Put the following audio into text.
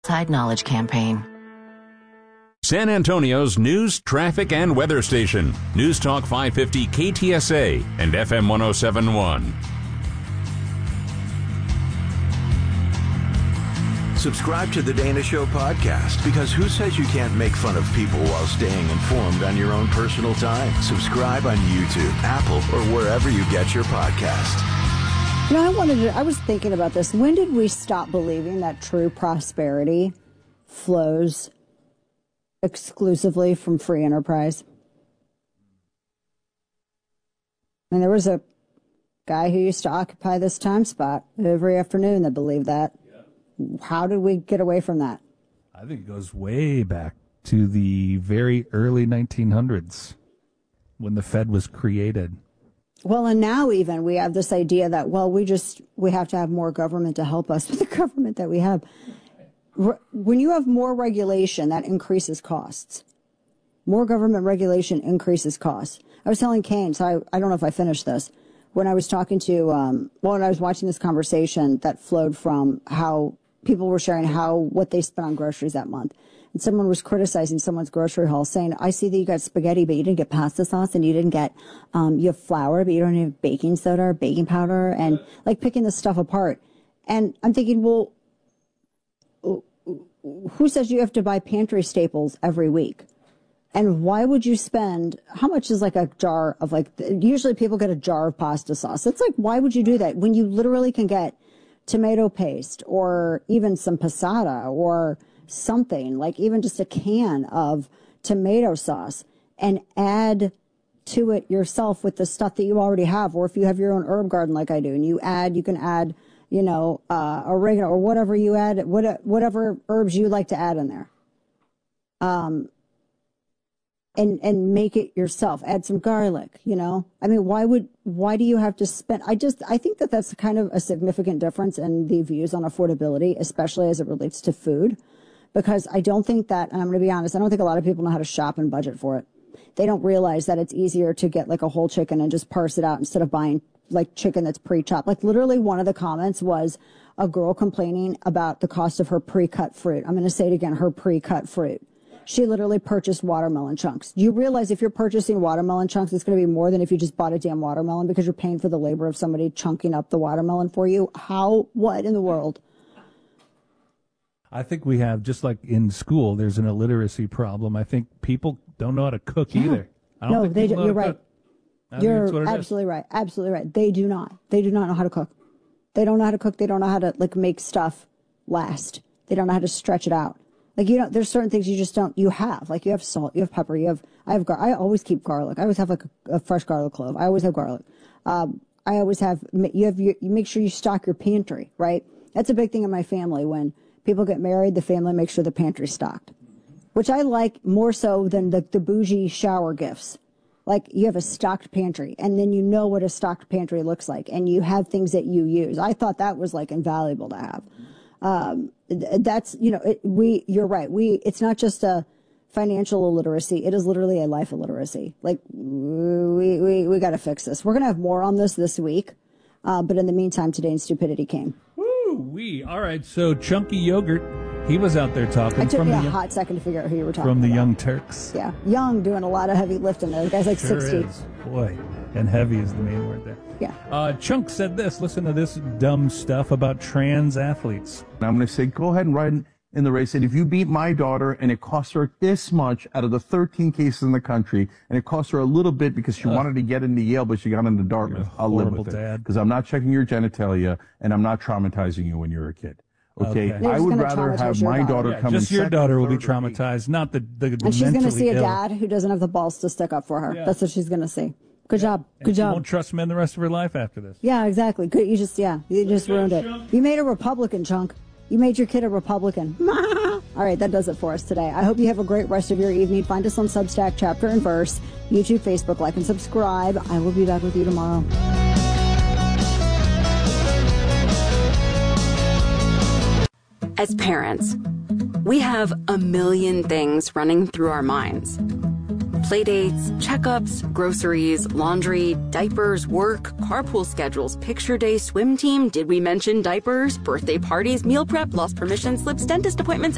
Side Knowledge Campaign. San Antonio's news, traffic, and weather station. News Talk 550 KTSA and FM 1071. Subscribe to the Dana Show podcast, because who says you can't make fun of people while staying informed on your own personal time? Subscribe on YouTube, Apple, or wherever you get your podcast. You know, I was thinking about this. When did we stop believing that true prosperity flows exclusively from free enterprise? I mean, there was a guy who used to occupy this time spot every afternoon that believed that. How did we get away from that? I think it goes way back to the very early 1900s when the Fed was created. Well, and now even we have this idea that, well, we have to have more government to help us with the government that we have. When you have more regulation, that increases costs. More government regulation increases costs. I was telling Kane, so I don't know if I finished this, when I was talking to, when I was watching this conversation that flowed from how people were sharing what they spent on groceries that month. And someone was criticizing someone's grocery haul, saying, I see that you got spaghetti, but you didn't get pasta sauce, and you didn't get, you have flour, but you don't have baking soda or baking powder, and like picking this stuff apart. And I'm thinking, well, who says you have to buy pantry staples every week? And why would you spend, how much is like a jar of usually people get a jar of pasta sauce. It's like, why would you do that when you literally can get tomato paste or even some passata or something, like even just a can of tomato sauce, and add to it yourself with the stuff that you already have? Or if you have your own herb garden like I do, and you can add, oregano or whatever you add, whatever herbs you like to add in there. And make it yourself. Add some garlic, I mean, why do you have to spend? I think that that's kind of a significant difference in the views on affordability, especially as it relates to food, because I don't think that, and I'm going to be honest, I don't think a lot of people know how to shop and budget for it. They don't realize that it's easier to get like a whole chicken and just parse it out instead of buying like chicken that's pre-chopped. Like literally one of the comments was a girl complaining about the cost of her pre-cut fruit. I'm going to say it again, her pre-cut fruit. She literally purchased watermelon chunks. Do you realize if you're purchasing watermelon chunks, it's going to be more than if you just bought a damn watermelon, because you're paying for the labor of somebody chunking up the watermelon for you? What in the world? I think we have, just like in school, there's an illiteracy problem. I think people don't know how to cook either. No, they do. You're right. You're absolutely right. Absolutely right. They do not. They do not know how to cook. They don't know how to cook. They don't know how to make stuff last. They don't know how to stretch it out. There's certain things you just don't, you have salt, you have pepper, I always keep garlic. I always have a fresh garlic clove. I always have garlic. I always have, you make sure you stock your pantry, right? That's a big thing in my family. When people get married, the family makes sure the pantry's stocked, which I like more so than the bougie shower gifts. Like, you have a stocked pantry, and then you know what a stocked pantry looks like, and you have things that you use. I thought that was invaluable to have. That's, you're right. It's not just a financial illiteracy. It is literally a life illiteracy. We got to fix this. We're going to have more on this week. But in the meantime, today in Stupidity came. Woo-wee. All right. So Chunky Yogurt, he was out there talking. It took me a hot second to figure out who you were talking about. From the Young Turks. Yeah. Young, doing a lot of heavy lifting there. The guy's 60. Is. Boy. And heavy is the main word there. Yeah. Chunk said this. Listen to this dumb stuff about trans athletes. I'm going to say, go ahead and ride in the race. And if you beat my daughter and it costs her this much out of the 13 cases in the country, and it costs her a little bit because she wanted to get into Yale, but she got into Dartmouth, I'll live with it. Because I'm not checking your genitalia, and I'm not traumatizing you when you're a kid. Okay. I would rather have my daughter come just your daughter will be traumatized, not the and she's going to see a dad who doesn't have the balls to stick up for her. Yeah. That's what she's going to see. Good job. Good job. She won't trust men the rest of her life after this. Yeah, exactly. Good. You just ruined it. You made a Republican, Chunk. You made your kid a Republican. All right, that does it for us today. I hope you have a great rest of your evening. Find us on Substack, Chapter and Verse, YouTube, Facebook, like and subscribe. I will be back with you tomorrow. As parents, we have a million things running through our minds. Playdates, checkups, groceries, laundry, diapers, work, carpool schedules, picture day, swim team, did we mention diapers, birthday parties, meal prep, lost permission slips, dentist appointments,